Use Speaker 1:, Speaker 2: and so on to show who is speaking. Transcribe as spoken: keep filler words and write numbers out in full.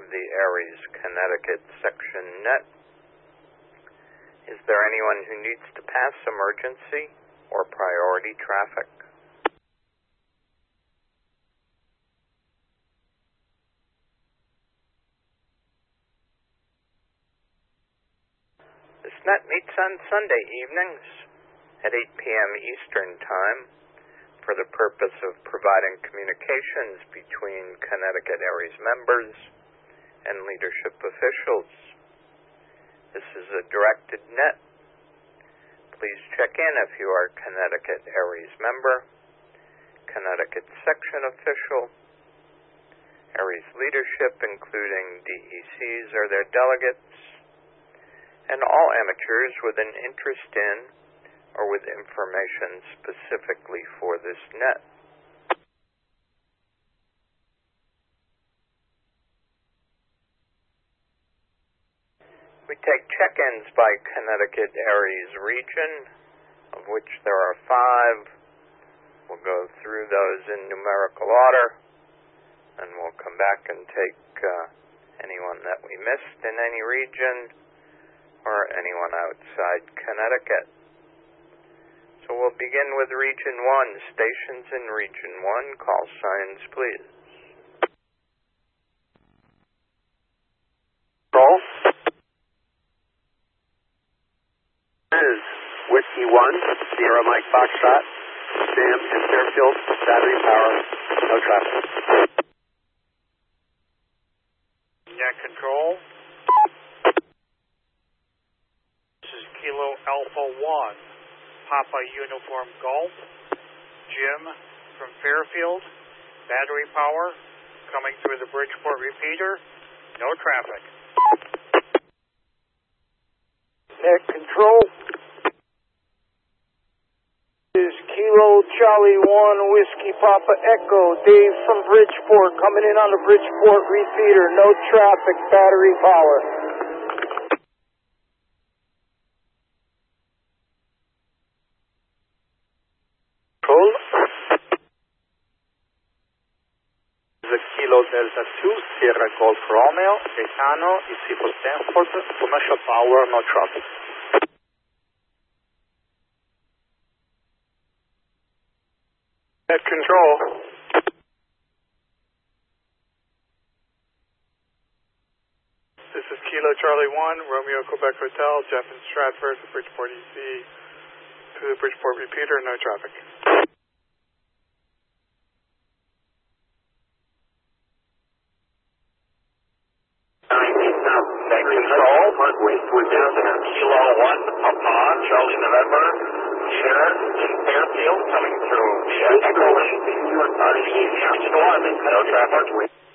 Speaker 1: of the Aries, Connecticut section net. Is there anyone who needs to pass emergency or priority traffic? This net meets on Sunday evenings at eight p m Eastern Time for the purpose of providing communications between Connecticut Aries members and leadership officials. This is a directed net. Please check in if you are Connecticut Aries member, Connecticut section official, Aries leadership including D E Cs or their delegates, and all amateurs with an interest in or with information specifically for this net. We take check-ins by Connecticut Aries region, of which there are five. We'll go through those in numerical order, and we'll come back and take uh, anyone that we missed in any region or anyone outside Connecticut. So we'll begin with Region one. Stations in Region one, call signs, please.
Speaker 2: Roll. Is Whiskey one, Sierra Mike Foxtrot, Sam in Fairfield, battery power, no traffic.
Speaker 3: Net control. This is Kilo Alpha one, Papa Uniform Golf, Jim from Fairfield, battery power, coming through the Bridgeport repeater, no traffic.
Speaker 4: Net control. This is Kilo Charlie one, Whiskey Papa Echo, Dave from Bridgeport, coming in on the Bridgeport repeater, no traffic, battery power.
Speaker 2: Control. This is Kilo Delta two, Sierra Golf Romeo, Gaetano, E C for Stanford, commercial power, no traffic.
Speaker 4: Net control.
Speaker 3: This is Kilo Charlie one, Romeo Quebec Hotel, Jeff in Stratford, Bridgeport E C, to the Bridgeport repeater, no traffic.
Speaker 2: Net control. We're down to Kilo one, Papa, Charlie November, Sierra in Fairfield, coming through the Echo Lane. No traffic.